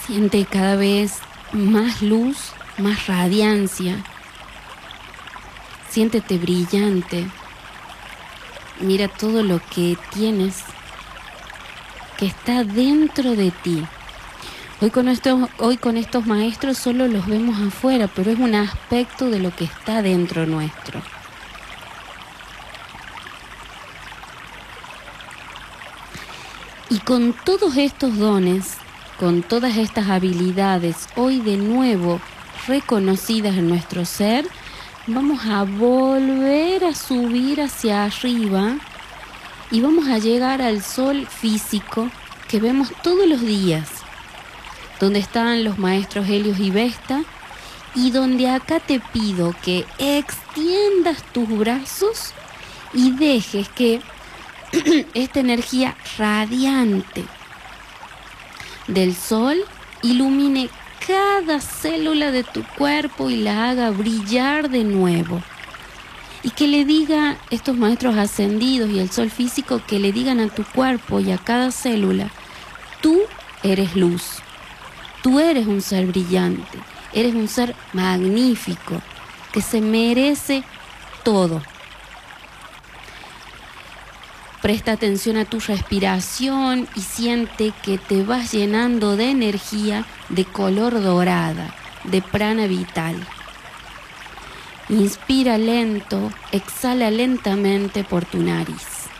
Siente cada vez más luz, más radiancia. Siéntete brillante. Mira todo lo que tienes, que está dentro de ti. Hoy con estos maestros solo los vemos afuera, pero es un aspecto de lo que está dentro nuestro. Y con todos estos dones, con todas estas habilidades, hoy de nuevo reconocidas en nuestro ser, vamos a volver a subir hacia arriba y vamos a llegar al sol físico que vemos todos los días, donde están los maestros Helios y Vesta, y donde acá te pido que extiendas tus brazos y dejes que esta energía radiante del sol ilumine cada célula de tu cuerpo y la haga brillar de nuevo. Y que le diga estos maestros ascendidos y el sol físico, que le digan a tu cuerpo y a cada célula: tú eres luz, tú eres un ser brillante, eres un ser magnífico, que se merece todo. Presta atención a tu respiración y siente que te vas llenando de energía de color dorada, de prana vital. Inspira lento, exhala lentamente por tu nariz.